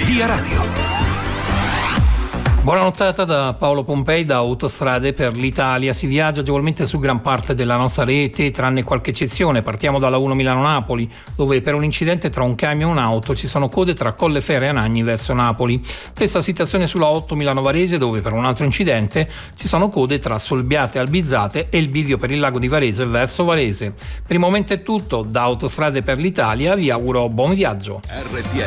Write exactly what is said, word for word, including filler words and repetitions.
Via Radio. Buona nottata da Paolo Pompei da Autostrade per l'Italia. Si viaggia agevolmente su gran parte della nostra rete, tranne qualche eccezione. Partiamo dalla uno Milano-Napoli, dove per un incidente tra un camion e un'auto ci sono code tra Colleferro e Anagni verso Napoli. Stessa situazione sulla otto Milano-Varese, dove per un altro incidente ci sono code tra Solbiate e Albizzate e il bivio per il lago di Varese verso Varese. Per il momento è tutto. Da Autostrade per l'Italia vi auguro buon viaggio. R T